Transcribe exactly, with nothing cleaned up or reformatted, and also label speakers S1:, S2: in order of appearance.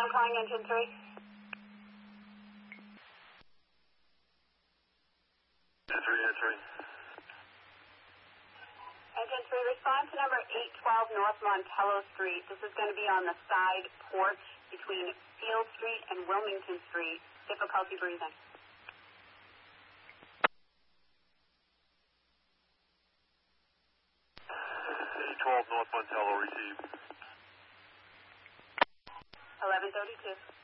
S1: I'm calling engine three.
S2: Engine three, engine three.
S1: Engine three, respond to number eight twelve North Montello Street. This is going to be on the side porch between Field Street and Wilmington Street. Difficulty breathing.
S2: eight twelve North Montello, received.
S1: eleven thirty-two.